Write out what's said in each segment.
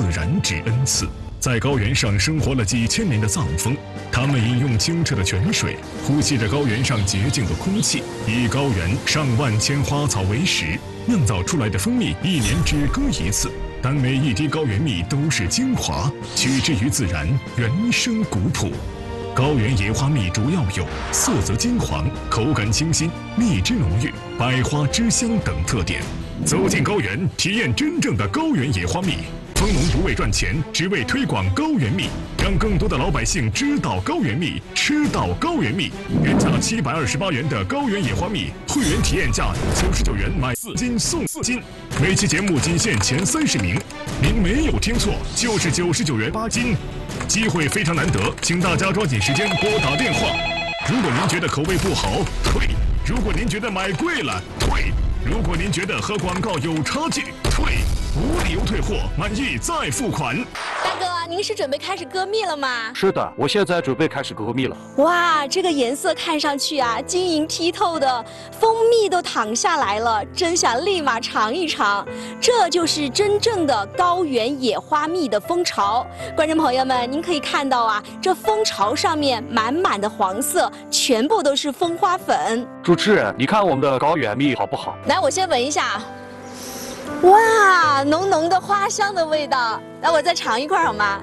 然之恩赐。在高原上生活了几千年的藏蜂，它们饮用清澈的泉水，呼吸着高原上洁净的空气，以高原上万千花草为食，酿造出来的蜂蜜一年只割一次。但每一滴高原蜜都是精华，取之于自然，原生古朴。高原野花蜜主要有色泽金黄、口感清新、蜜汁浓郁、百花之香等特点。走进高原，体验真正的高原野花蜜。蜂农不为赚钱，只为推广高原蜜，让更多的老百姓知道高原蜜，吃到高原蜜。原价728元的高原野花蜜，会员体验价99元，买4斤送4斤。每期节目仅限前30名，您没有听错，就是99元8斤。机会非常难得，请大家抓紧时间拨打电话。如果您觉得口味不好，退；如果您觉得买贵了，退；如果您觉得和广告有差距，退。无理由退货，满意再付款。 大哥，您是准备开始割蜜了吗？ 是的，我现在准备开始割蜜了。 哇，这个颜色看上去啊，晶莹剔透的，蜂蜜都淌下来了，真想立马尝一尝。这就是真正的高原野花蜜的蜂巢。观众朋友们，您可以看到啊，这蜂巢上面满满的黄色，全部都是蜂花粉。 主持人，你看我们的高原蜜好不好？ 来，我先闻一下。哇，浓浓的花香的味道，来我再尝一块好吗？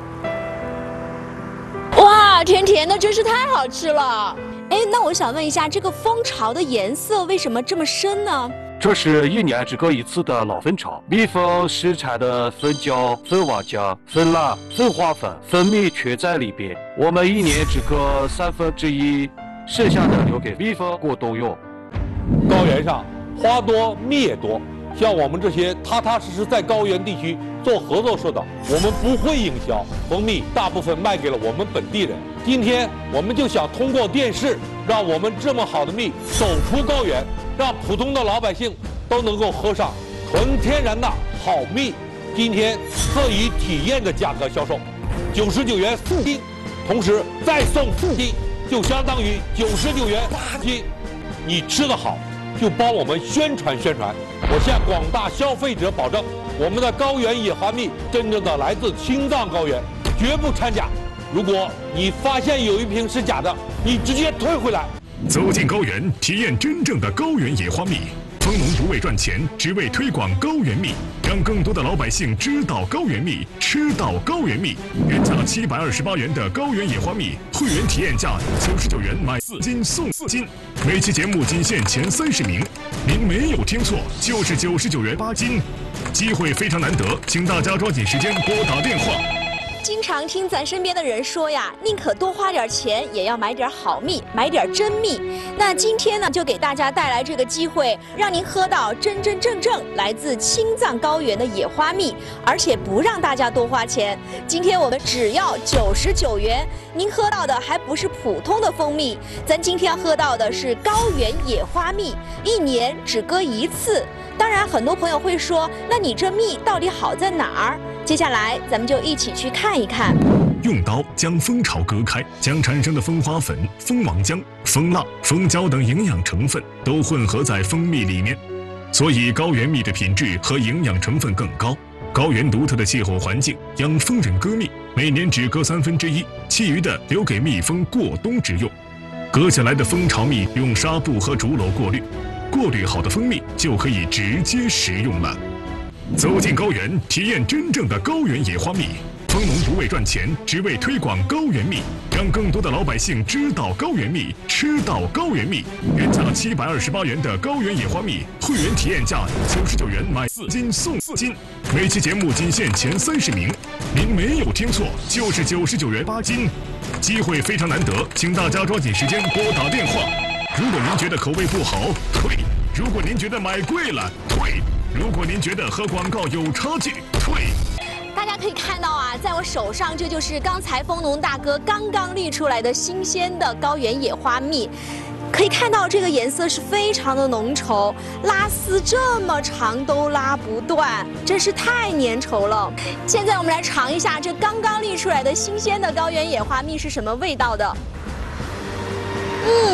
哇，甜甜的，真是太好吃了。哎，那我想问一下，这个蜂巢的颜色为什么这么深呢？ 这是1年只割一次的老蜂巢，蜜蜂生产的蜂胶、蜂王浆、蜂蜡、蜂花粉、蜂蜜全在里边。我们1年只割1/3，剩下的留给蜜蜂过冬用。 高原上花多蜜也多。像我们这些踏踏实实在高原地区做合作社的，我们不会营销蜂蜜，大部分卖给了我们本地人。今天我们就想通过电视，让我们这么好的蜜走出高原，让普通的老百姓都能够喝上纯天然的好蜜。今天特以体验的价格销售，99元4斤，同时再送4斤，就相当于99元8斤。你吃得好，就帮我们宣传宣传。我向广大消费者保证，我们的高原野花蜜真正的来自青藏高原，绝不掺假。如果你发现有一瓶是假的，你直接退回来。 走进高原，体验真正的高原野花蜜。蜂农不为赚钱，只为推广高原蜜，让更多的老百姓知道高原蜜，吃到高原蜜。原价728元的高原野花蜜，会员体验价99元，买4斤送4斤。每期节目仅限前30名，您没有听错，就是99元8斤。机会非常难得，请大家抓紧时间拨打电话。 经常听咱身边的人说呀，宁可多花点钱，也要买点好蜜，买点真蜜。那今天呢，就给大家带来这个机会，让您喝到真真正正来自青藏高原的野花蜜，而且不让大家多花钱。今天我们只要99元，您喝到的还不是普通的蜂蜜，咱今天喝到的是高原野花蜜，1年只割1次。当然，很多朋友会说，那你这蜜到底好在哪儿？接下来咱们就一起去看一看。 用刀将蜂巢割开，将产生的蜂花粉、蜂王浆、蜂蜡、蜂胶等营养成分都混合在蜂蜜里面，所以高原蜜的品质和营养成分更高。高原独特的气候环境养蜂人割蜜，每年只割1/3，其余的留给蜜蜂过冬之用。割下来的蜂巢蜜用纱布和竹篓过滤，过滤好的蜂蜜就可以直接食用了。走进高原，体验真正的高原野花蜜。蜂农不为赚钱，只为推广高原蜜，让更多的老百姓知道高原蜜，吃到高原蜜。原价728元的高原野花蜜，会员体验价99元，买4斤送4斤。每期节目仅限前30名，您没有听错，就是99元8斤。机会非常难得，请大家抓紧时间拨打电话。如果您觉得口味不好，退；如果您觉得买贵了，退；如果您觉得和广告有差距，退。 大家可以看到啊，在我手上，这就是刚才蜂农大哥刚刚滤出来的新鲜的高原野花蜜。可以看到这个颜色是非常的浓稠，拉丝这么长都拉不断，真是太粘稠了。现在我们来尝一下这刚刚滤出来的新鲜的高原野花蜜是什么味道的。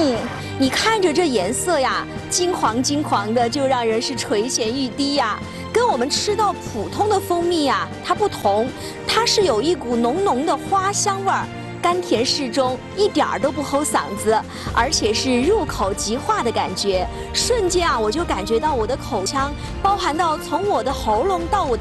你看着这颜色呀，金黄金黄的，就让人是垂涎欲滴呀。 跟我们吃到普通的蜂蜜啊，它不同，它是有一股浓浓的花香味儿。 甘甜适中，一点儿都不齁嗓子，而且是入口即化的感觉。瞬间啊，我就感觉到我的口腔，包含到从我的喉咙到我的